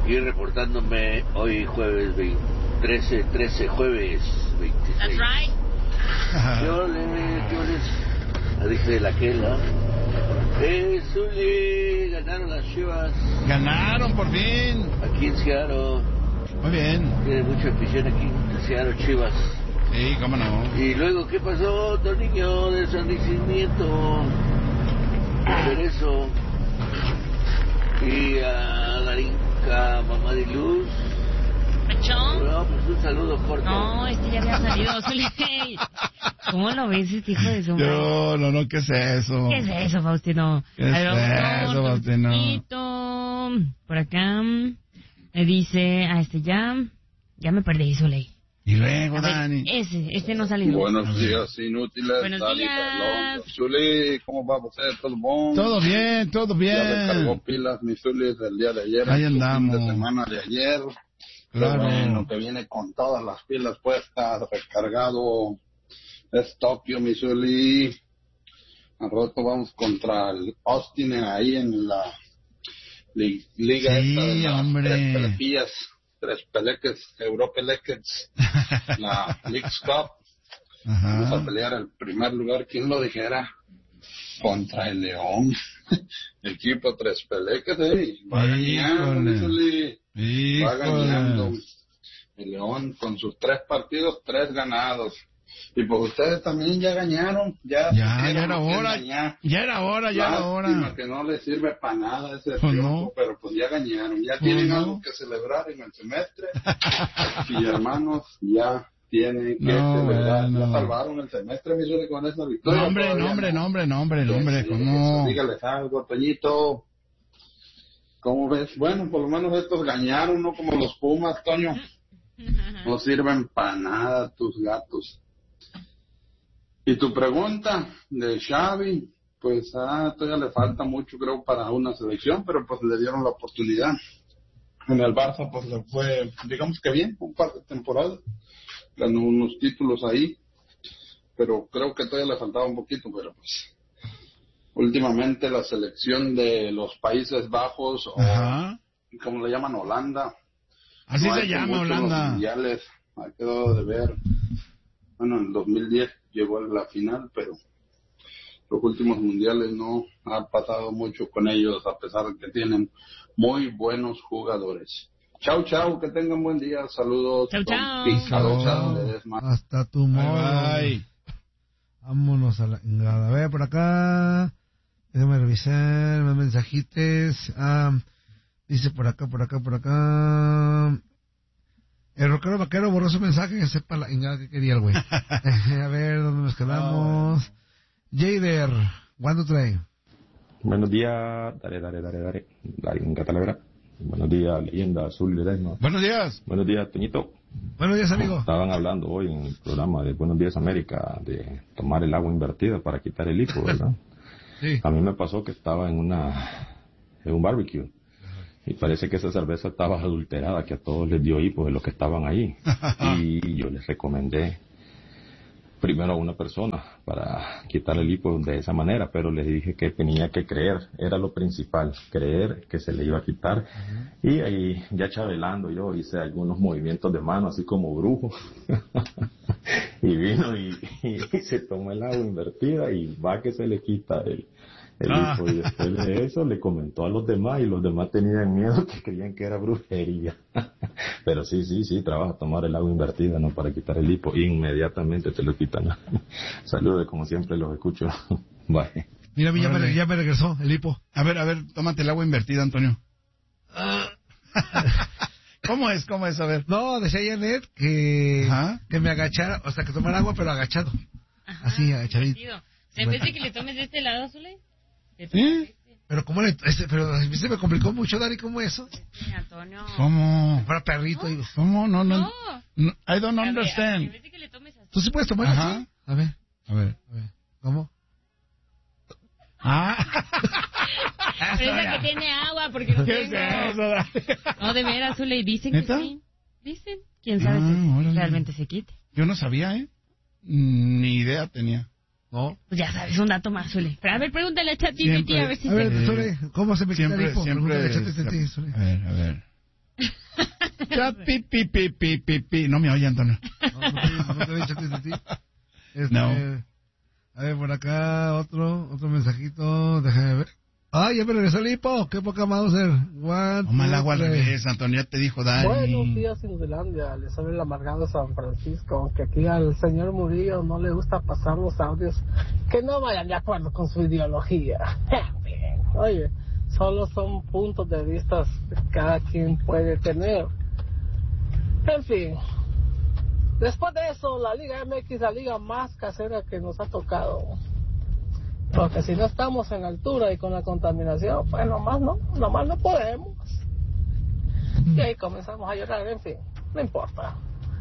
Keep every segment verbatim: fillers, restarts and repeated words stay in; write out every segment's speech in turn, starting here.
aquí reportándome hoy jueves veinte, trece, trece, jueves veintiséis. That's right. Yo le, yo les dije de la quela. Eh, Zuli, ganaron las Chivas. Ganaron por fin. Aquí en Seattle. Muy bien. Tiene mucha afición aquí en Seattle, Chivas. Sí, cómo no. Y luego, ¿qué pasó, Toniño, de San Nacimiento? Por eso. Y a Larinka, mamá de Luz. ¿Pachón? No, pues un saludo corto. No, este ya había salido. ¿Cómo lo ves, este hijo de su madre? Yo, no, no, ¿qué es eso? ¿Qué es eso, Faustino? ¿Qué es eso, Faustino? Faustino? Por acá me dice, a este ya, ya me perdí, Zuley. Y luego, A ver, Dani. Ese, este no salió. Buenos días, inútiles. Buenos Dani días. Zuli, ¿cómo vamos a hacer? ¿Todo bon? Todo bien, todo Ya me cargó bien. pilas mi Zuli del día de ayer. Ahí el fin andamos. de semana de ayer. Claro. Pero bueno, que viene con todas las pilas puestas, recargado. Es Tokio, mi Zuli. Al rato vamos contra el Austin ahí en la li- liga Sí, esta de las hombre. tres pelepillas, tres peleques, Europeleques, la Leagues Cup. Vamos a Ajá. pelear el primer lugar, ¿quién lo dijera? Contra el León. Equipo tres peleques, ¿eh? Va ganando, mi Zuli. Va ganando. Híjole. El León con sus tres partidos, tres ganados. Y pues ustedes también ya ganaron. Ya, Ya, supieron ya era lo que es hora. ganar. Ya era hora, ya era Lástima hora. que no les sirve para nada ese Pues triunfo, no. pero pues ya ganaron. Ya Pues tienen no. algo que celebrar en el semestre. Y hermanos, ya tienen que No, celebrar. bueno. Ya salvaron el semestre, mi Zuli, con esa victoria. No, hombre, Todavía no, hombre, no. no, hombre, no, hombre, no, hombre, Sí, ¿cómo? eso, dígales algo, Toñito. ¿Cómo ves? Bueno, por lo menos estos ganaron, no como los Pumas, Toño. No sirven para nada tus gatos. Y tu pregunta de Xavi, pues ah, todavía le falta mucho, creo, para una selección, pero pues le dieron la oportunidad. En el Barça, pues le fue, digamos que bien, un par de temporadas. Ganó unos títulos ahí, pero creo que todavía le faltaba un poquito, pero pues últimamente la selección de los Países Bajos, o Ajá. como le llaman, Holanda, Así no ha se hecho llama, mucho los Holanda. mundiales, ha quedado de ver. Bueno, en el dos mil diez llegó a la final, pero los últimos mundiales no ha pasado mucho con ellos, a pesar de que tienen muy buenos jugadores. Chau, chau, que tengan buen día. Saludos. Chau, con chau. Picarocha de Desma. Hasta tu modo. Bye, bye. Vámonos a la engada. A ver, por acá. Déjame revisar más mensajitos. Ah, dice por acá, por acá, por acá. El rockero vaquero borró su mensaje, que sepa la engada que quería el güey. A ver, ¿dónde nos quedamos? Jader, ¿cuándo trae? Buenos días, dale, dale, dale, dale, dale, en Catalabra. Buenos días, leyenda azul de Desma. Buenos días. Buenos días, Toñito. Buenos días, amigo. Estaban hablando hoy en el programa de Buenos Días América de tomar el agua invertida para quitar el hipo, ¿verdad? Sí. A mí me pasó que estaba en una en un barbecue y parece que esa cerveza estaba adulterada, que a todos les dio hipo de los que estaban ahí. Y yo les recomendé primero a una persona para quitar el hipo de esa manera, pero les dije que tenía que creer, era lo principal, creer que se le iba a quitar. Uh-huh. Y ahí ya chavelando yo hice algunos movimientos de mano así como brujo y vino y, y, y se tomó el agua invertida y va que se le quita el, el Ah. hipo. Y después de eso le comentó a los demás y los demás tenían miedo, que creían que era brujería. Pero sí, sí, sí, trabaja tomar el agua invertida, ¿no? Para quitar el hipo, inmediatamente te lo quitan. Saludos, como siempre los escucho. Bye. Mira, ya me, ya me regresó el hipo. A ver, a ver, tómate el agua invertida, Antonio. ¿Cómo es? ¿Cómo es? A ver. No, decía Janet que, Ajá. que me agachara, o sea, que tomara agua, pero agachado. Ajá, Así, agachadito. divertido. O sea, en vez de que le tomes de este lado, Zule, le tomas ¿Sí? de este. Pero cómo le, este, pero a mí se me complicó mucho, Dari, ¿cómo eso? Sí, Antonio. ¿Cómo? Para perrito. Y, ¿Cómo? No, no. No. no I don't A ver, understand. en vez de que le tomes así. ¿tú sí puedes tomar Ajá. así? A ver, A ver. a ver, ¿cómo? Ah. Pero esa que tiene agua, porque no ¿Qué es tengo. eso, Dani? No, de veras, Zule, dicen ¿Neta? que sí. Dicen. ¿Quién sabe Ah, si órale. realmente se quite? Yo no sabía, ¿eh? Ni idea tenía. No. Pues ya sabes, un dato más, Zule. Pero a ver, pregúntale a ChatGPT Siempre. a ver si A ver, se... Zule, ¿cómo se me quita el Siempre, hipo? siempre. Pregúntale a ChatGPT, Zule. A ver, a ver. Ya, pi, pi, pi, pi, pi, pi. No me oye, Antonio. No, no te, no te he dicho que es de ti. Este, No. A ver, por acá, otro, otro mensajito, déjame ver. Ah, ya me regresó el hipo, qué poca Mauser. One, Toma el two, agua al three. revés, Antonio, ya te dijo Dani. Buenos días, Inutilandia. Les habla el amargado San Francisco. Que aquí al señor Murillo no le gusta pasar los audios que no vayan de acuerdo con su ideología. Bien. Oye, solo son puntos de vista que cada quien puede tener. En fin. Después de eso, la Liga M X, la liga más casera que nos ha tocado. Porque si no estamos en altura y con la contaminación, pues nomás no, nomás no podemos. Y ahí comenzamos a llorar, en fin, no importa.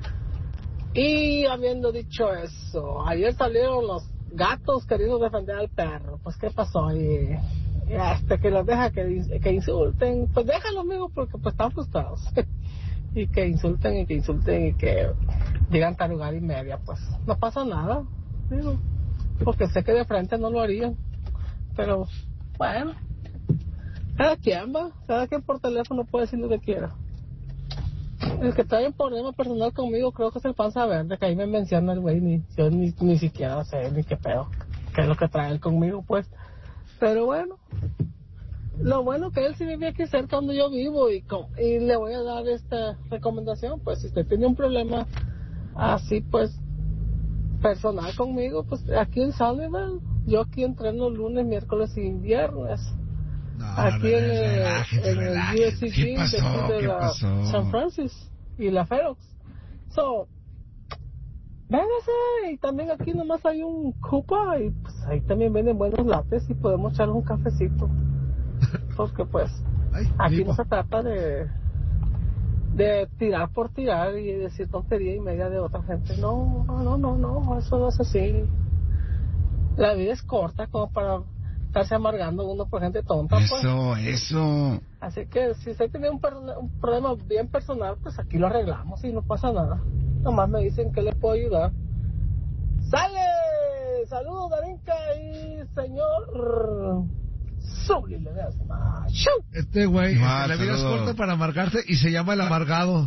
Y habiendo dicho eso, ayer salieron los gatos queriendo defender al perro. Pues ¿qué pasó? Y, y este que los deja que, que insulten, pues déjalos, amigos, porque pues están frustrados. Y que insulten y que insulten y que digan tarugar y media, pues no pasa nada, digo, porque sé que de frente no lo harían, pero bueno, cada quien va, cada quien por teléfono puede decir lo que quiera. El que trae un problema personal conmigo creo que es el panza verde, que ahí me menciona el güey, ni, yo ni, ni siquiera sé ni qué pedo, qué es lo que trae él conmigo, pues, pero bueno. Lo bueno que él sí vive aquí cerca donde yo vivo y, con, y le voy a dar esta recomendación, pues si usted tiene un problema así pues personal conmigo, pues aquí en Sullivan, yo aquí entreno lunes, miércoles y viernes, No, aquí no, en no, el, relájate, en el relájate. U S C ¿Qué Gym pasó? de, aquí de ¿Qué la pasó? San Francisco y la Ferox. So, véngase, y también aquí nomás hay un Cupa y pues ahí también venden buenos lates y podemos echar un cafecito. Porque pues Ay, aquí hipo. no se trata de de tirar por tirar y decir tontería y media de otra gente. No, no, no, no, eso no es así. La vida es corta como para estarse amargando uno por gente tonta, pues. Eso, eso. Así que si usted tiene un, per- un problema bien personal, pues aquí lo arreglamos y no pasa nada. Nomás me dicen que le puedo ayudar. ¡Sale! Saludos, Darinka y señor Zuli Ledesma. ¡Shoo! Este güey, Ah, la vida es saludo. corta para amargarse y se llama el amargado.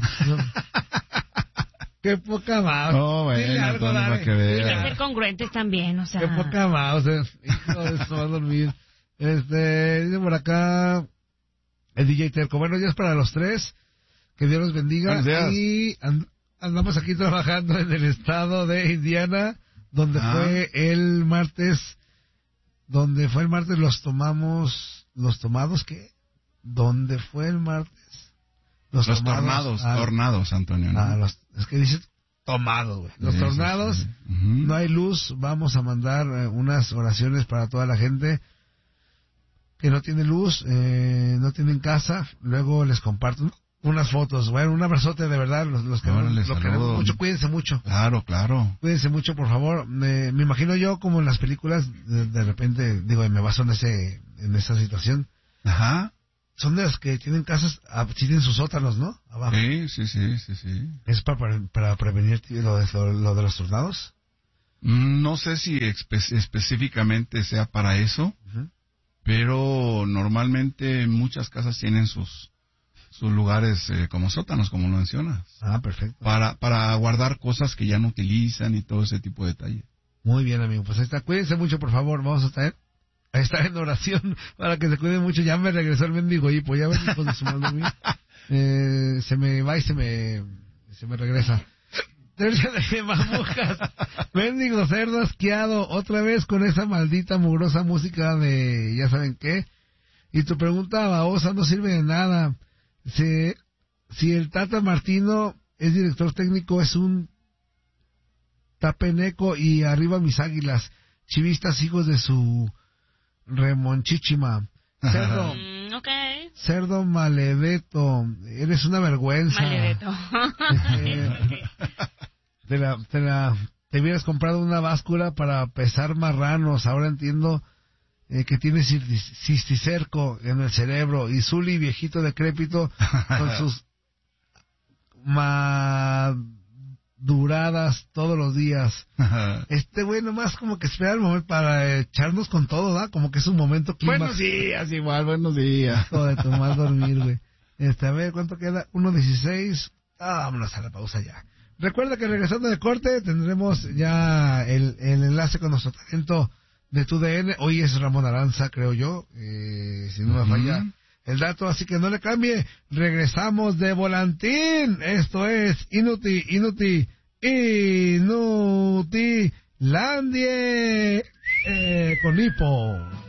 Qué poca mouse. No, bueno, Dile algo, Antonio, dale. para que vea. Hay que ser congruentes también, o sea. Qué poca mouse. eh. Hijo de eso, va a dormir. Este, dice por acá el D J Terco. Buenos días para los tres. Que Dios los bendiga. Buenos días. Y and- andamos aquí trabajando en el estado de Indiana, donde Ah. fue el martes, donde fue el martes los tomamos, los tomados, ¿qué? ¿Dónde fue el martes? Los tomados, tornados, ah, tornados, Antonio, ¿no? ah, los- es que dice tomados, güey. Los Sí, sí, tornados, sí. Ujú. no hay luz, vamos a mandar eh, unas oraciones para toda la gente que no tiene luz, eh, no tienen casa, luego les comparto unas fotos. Bueno, un abrazote de verdad, los, los que Órale, los queremos saludos. mucho, cuídense mucho. Claro, claro. Cuídense mucho, por favor. Me, me imagino yo como en las películas, de, de repente, digo, me baso en ese en esa situación. Ajá. Son de las que tienen casas, ah, sí tienen sus sótanos, ¿no? Abajo. Sí, sí, sí, sí, sí. ¿Es para, para, para prevenir lo de, lo, lo de los tornados? Mm, No sé si espe- específicamente sea para eso, Ujú. pero normalmente muchas casas tienen sus sus lugares eh, como sótanos, como lo mencionas, Ah, perfecto. para para guardar cosas que ya no utilizan y todo ese tipo de detalle. Muy bien, amigo. Pues ahí está. Cuídense mucho, por favor. Vamos a estar, a estar en oración para que se cuiden mucho. Ya me regresó el mendigo hipo. Ya ven, hijos de su madre mía. Eh, se me va y se me, se me regresa. Tercia de mamujas. Mendigo cerdo asqueado. Otra vez con esa maldita mugrosa música de ya saben qué. Y tu pregunta babosa no sirve de nada. Si, si el Tata Martino es director técnico, es un tapeneco y arriba mis águilas, chivistas hijos de su remonchichima. Cerdo, Mm, ok. cerdo maledeto, eres una vergüenza. Maledeto. Eh, te la, te la, te hubieras comprado una báscula para pesar marranos, ahora entiendo eh, que tienes cistis- cisticerco en el cerebro y Zuli viejito decrépito con sus maduradas todos los días. Este güey nomás como que espera el momento para echarnos con todo, ¿da? Como que es un momento clima. Buenos días, igual, buenos días. Hijo de tu mal dormir, güey. Este, a ver, ¿cuánto queda? uno dieciséis. Ah, vámonos a la pausa ya. Recuerda que regresando de corte tendremos ya el, el enlace con nuestro talento de tu D N. Hoy es Ramón Aranza, creo yo, eh, si no me falla uh-huh. el dato, así que no le cambie. Regresamos de volantín. Esto es Inuti, Inuti, Inutilandie eh, con Hipo.